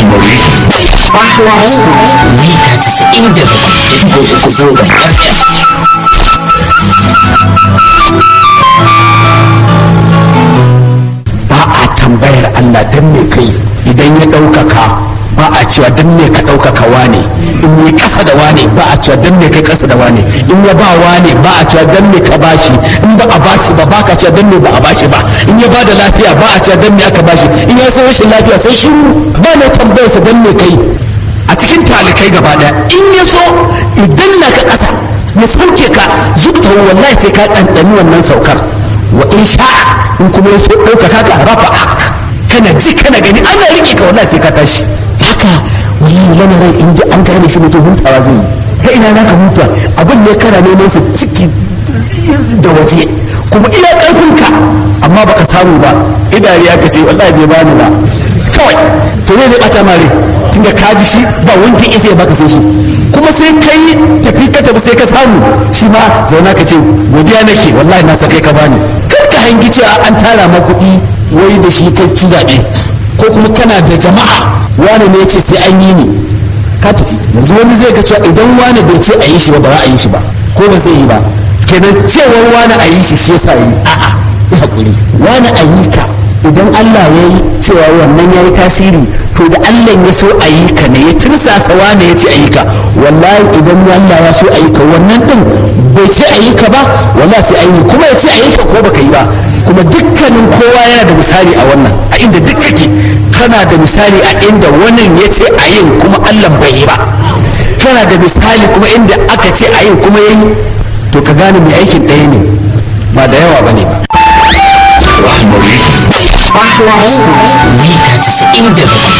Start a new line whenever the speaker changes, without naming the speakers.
Rahmari. Mita 97.3 zangon FM. Ba a tambayar Allah don me kai idan ya ɗaukaka, ba a cewa don me ka ɗaukaka wane, in yi ƙasa da wane ba a cewa don me kai ƙasa da wane, in ya ba wane ba a cewa don me ka bashi, in ba a bashi ba ba ka cewa don me ba a bashi ba, in ya ba da lafiya ba a cewa don me aka bashi, in ya san rashin lafiya sai shiru, ba na tambayarsa don me kai. A cikin talikai gaba ɗaya in ya so idan na ka ƙasa ya sauke ka zubta wallahi sai ka ɗanɗani wannan saukar, wa in sha'a in kuma ya so ɗaukaka ka rafa kana ji kana gani ana riƙe ka wallahi sai ka tashi. Haka wallahi lamarin in ji an gane shi mutum hutawa zai yi, ta ina za ka huta abin ne kana neman su ciki da waje kuma ina ƙarfinka amma baka samu ba, idari aka ce wallahi bai bani ba kawai to ne zai ɓata mare tunda ka ji shi ba wanda isa ya baka sai shi, kuma sai kai tafi ka tafi sai ka samu shi ma zauna ka ce godiya nake wallahi na sa kai ka bani. Kar ka hangi cewa an tara ma kuɗi wai da shi kai ci zaɓe ko kuma kana da jama'a wani ne ya ce sai an yi ni ka tafi. Yanzu wani zai ga cewa idan wani bai ce a yi shi ba ba za a yi shi ba ko ba zai yi ba, kenan cewar wani a yi shi yasa yi. A'a ya hakuri wani a yi ka idan Allah ya yi cewa wannan ya yi tasiri to da Allah ya so a yi ka ne ya tirsasa wane ya ce a yi ka, wallahi idan Allah ya so a yi ka wannan din bai ce a yi ka ba wallahi sai an yi, kuma ya ce a yi ka ko baka yi ba. Kuma dukkanin kowa yana da misali a wannan, a inda duk kake kana da misali a inda wannan ya ce a yin kuma Allah bai yi ba, kana da misali kuma inda aka ce a yin kuma ya yi, to ka gane mai aikin ɗaya ne ba da yawa ba ne ba. Rahmari. Mita 97.